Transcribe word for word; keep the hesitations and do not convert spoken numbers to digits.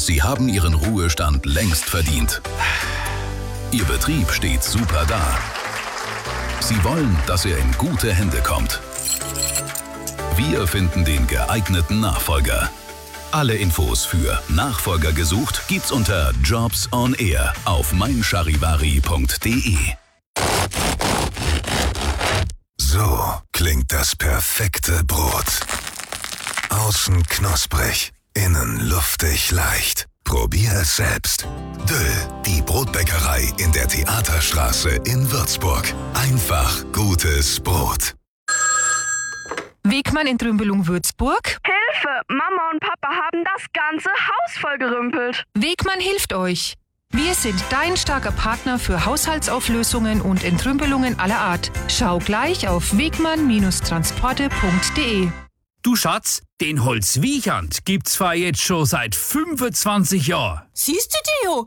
Sie haben Ihren Ruhestand längst verdient. Ihr Betrieb steht super da. Sie wollen, dass er in gute Hände kommt. Wir finden den geeigneten Nachfolger. Alle Infos für Nachfolger gesucht gibt's unter Jobs on Air auf mein charivari punkt de. So klingt das perfekte Brot. Außen knusprig, innen luftig leicht. Probier es selbst. Döll, die Brotbäckerei in der Theaterstraße in Würzburg. Einfach gutes Brot. Wegmann in Trümbelung Würzburg. Hilfe! Mama und Papa haben das ganze Haus vollgerümpelt. Wegmann hilft euch. Wir sind dein starker Partner für Haushaltsauflösungen und Entrümpelungen aller Art. Schau gleich auf wegmann transporte punkt de. Du Schatz, den Holzwiechand gibt's zwar jetzt schon seit fünfundzwanzig Jahren. Siehst du, Theo?